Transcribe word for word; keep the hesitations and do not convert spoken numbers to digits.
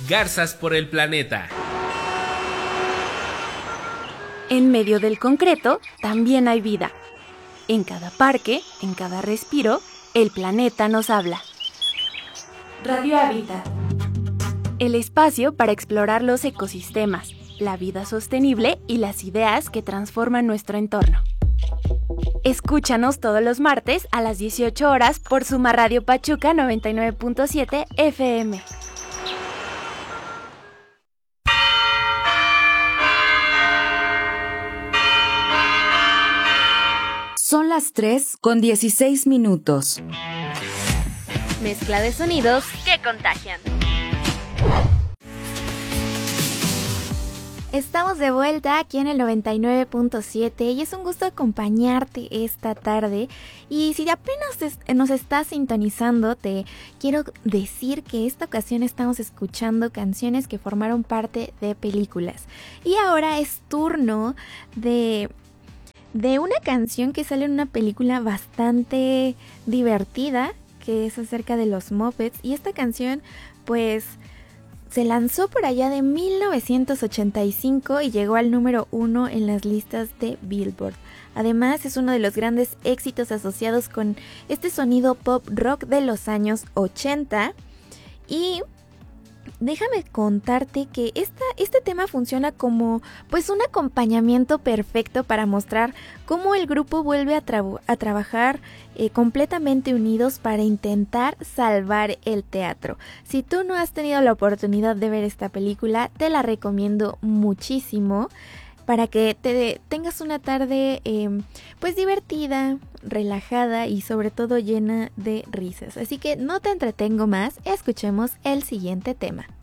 Garzas por el planeta. En medio del concreto también hay vida. En cada parque, en cada respiro, el planeta nos habla. Radio Hábitat. El espacio para explorar los ecosistemas, la vida sostenible y las ideas que transforman nuestro entorno. Escúchanos todos los martes a las dieciocho horas por Suma Radio Pachuca noventa y nueve punto siete F M. Son las tres con dieciséis minutos. Mezcla de sonidos que contagian. Estamos de vuelta aquí en el noventa y nueve punto siete y es un gusto acompañarte esta tarde. Y si apenas nos estás sintonizando, te quiero decir que esta ocasión estamos escuchando canciones que formaron parte de películas. Y ahora es turno de... de una canción que sale en una película bastante divertida, que es acerca de los Muppets. Y esta canción, pues, se lanzó por allá de mil novecientos ochenta y cinco y llegó al número uno en las listas de Billboard. Además, es uno de los grandes éxitos asociados con este sonido pop rock de los años ochenta. Y déjame contarte que esta, este tema funciona como pues un acompañamiento perfecto para mostrar cómo el grupo vuelve a, tra- a trabajar eh, completamente unidos para intentar salvar el teatro. Si tú no has tenido la oportunidad de ver esta película, te la recomiendo muchísimo para que te tengas una tarde eh, pues divertida, relajada y sobre todo llena de risas. Así que no te entretengo más, escuchemos el siguiente tema.